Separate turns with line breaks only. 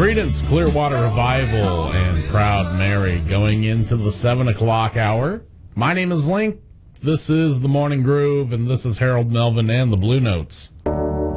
Creedence Clearwater Revival and Proud Mary going into the 7 o'clock hour. My name is Link. This is the Morning Groove, and this is Harold Melvin and the Blue Notes.